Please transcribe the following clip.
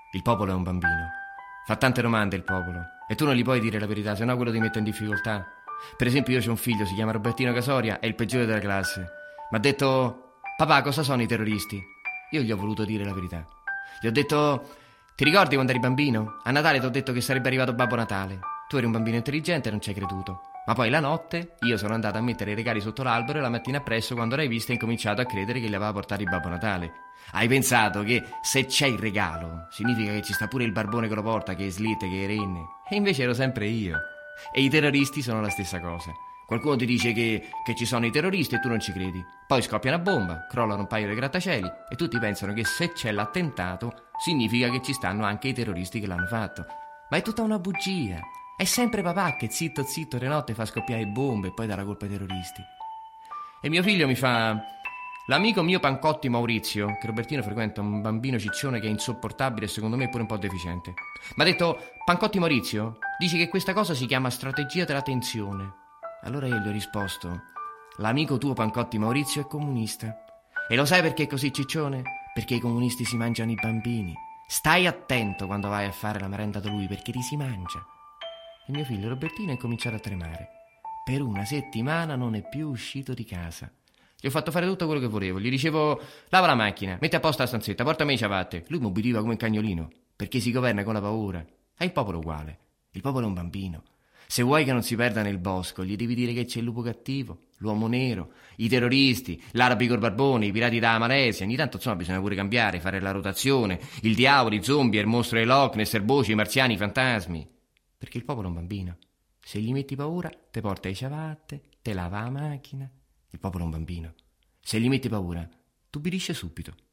Il popolo è un bambino. Fa tante domande il popolo e tu non gli puoi dire la verità, sennò quello ti mette in difficoltà. Per esempio io c'ho un figlio, si chiama Robertino Casoria, è il peggiore della classe. Mi ha detto: papà, cosa sono i terroristi? Io gli ho voluto dire la verità. Gli ho detto: ti ricordi quando eri bambino? A Natale ti ho detto che sarebbe arrivato Babbo Natale. Tu eri un bambino intelligente e non ci hai creduto. Ma poi la notte io sono andato a mettere i regali sotto l'albero e la mattina appresso, quando l'hai vista, hai incominciato a credere che gli aveva portato il Babbo Natale. Hai pensato che se c'è il regalo significa che ci sta pure il barbone che lo porta, che è slitte, che è renne. E invece ero sempre io. E i terroristi sono la stessa cosa. Qualcuno ti dice che ci sono i terroristi e tu non ci credi. Poi scoppia una bomba, crollano un paio di grattacieli e tutti pensano che se c'è l'attentato significa che ci stanno anche i terroristi che l'hanno fatto. Ma è tutta una bugia. È sempre papà che zitto zitto le notte fa scoppiare bombe e poi dà la colpa ai terroristi. E mio figlio mi fa: l'amico mio Pancotti Maurizio, che Robertino frequenta, un bambino ciccione che è insopportabile e secondo me pure un po' deficiente, mi ha detto: Pancotti Maurizio, dici che questa cosa si chiama strategia della tensione. Allora io gli ho risposto: l'amico tuo Pancotti Maurizio è comunista. E lo sai perché è così ciccione? Perché i comunisti si mangiano i bambini. Stai attento quando vai a fare la merenda da lui, perché ti si mangia. E mio figlio Robertino ha incominciato a tremare. Per una settimana non è più uscito di casa. Gli ho fatto fare tutto quello che volevo. Gli dicevo: lava la macchina, metti a posto la stanzetta, portami le ciabatte. Lui mi ubbidiva come un cagnolino, perché si governa con la paura. E il popolo è uguale. Il popolo è un bambino. Se vuoi che non si perda nel bosco, gli devi dire che c'è il lupo cattivo, l'uomo nero, i terroristi, l'arabi col barbone, i pirati da Malesia. Ogni tanto, insomma, bisogna pure cambiare, fare la rotazione. Il diavolo, i zombie, il mostro di Loch Ness, il boci, i marziani, i fantasmi. Perché il popolo è un bambino. Se gli metti paura, te porta le ciabatte, te lava la macchina. Il popolo è un bambino. Se gli metti paura, tu ubbidisce subito.